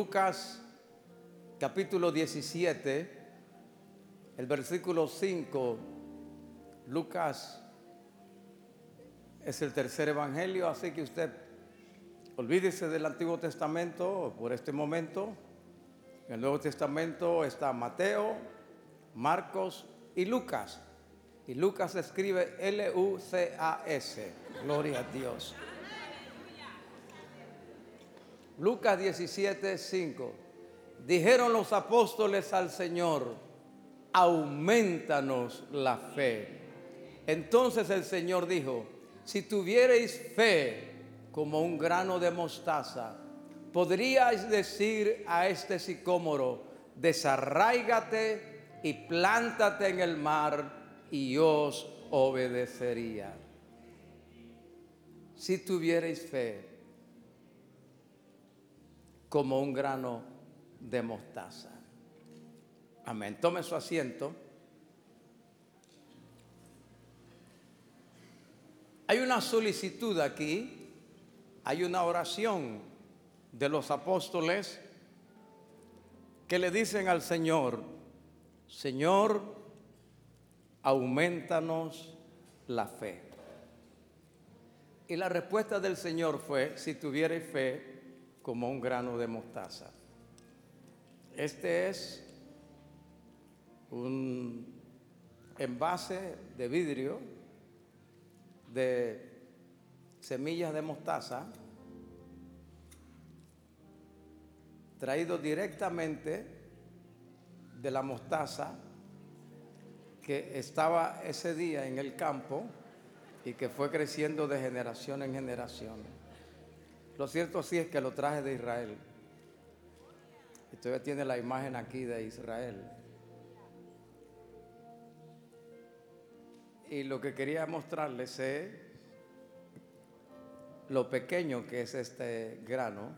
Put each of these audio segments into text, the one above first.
Lucas capítulo 17, el versículo 5. Lucas es el tercer evangelio, así que usted olvídese del Antiguo Testamento por este momento. En el Nuevo Testamento está Mateo, Marcos y Lucas. Y Lucas escribe L-U-C-A-S. Gloria a Dios. Lucas 17, 5. Dijeron los apóstoles al Señor: aumentanos la fe. Entonces el Señor dijo: si tuvierais fe como un grano de mostaza, podríais decir a este sicómoro: desarráigate y plántate en el mar, y os obedecería. Si tuvierais fe como un grano de mostaza. Amén. Tome su asiento. Hay una solicitud aquí, hay una oración de los apóstoles que le dicen al Señor: Señor, aumentanos la fe. Y la respuesta del Señor fue: si tuvierais fe como un grano de mostaza. Este es un envase de vidrio de semillas de mostaza, traído directamente de la mostaza que estaba ese día en el campo y que fue creciendo de generación en generación. Lo cierto sí es que lo traje de Israel. Y todavía tiene la imagen aquí de Israel. Y lo que quería mostrarles es lo pequeño que es este grano,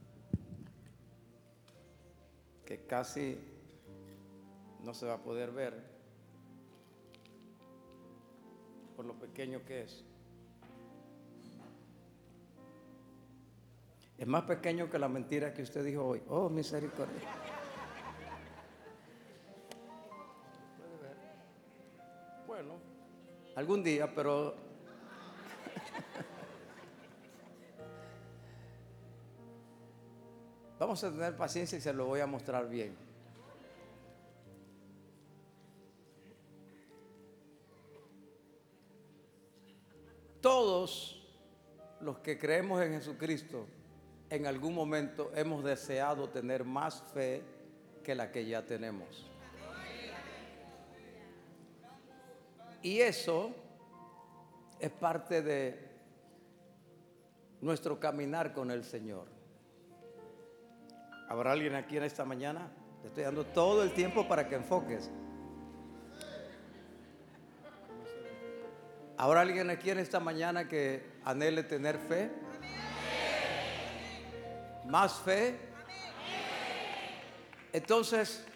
que casi no se va a poder ver por lo pequeño que es. Es más pequeño que la mentira que usted dijo hoy. Oh, misericordia. ¿Puede ver? Bueno, algún día, pero vamos a tener paciencia y se lo voy a mostrar bien. Todos los que creemos en Jesucristo en algún momento hemos deseado tener más fe que la que ya tenemos. Y eso es parte de nuestro caminar con el Señor. ¿Habrá alguien aquí en esta mañana? Te estoy dando todo el tiempo para que enfoques. ¿Habrá alguien aquí en esta mañana que anhele tener fe? ¿Más fe? Entonces,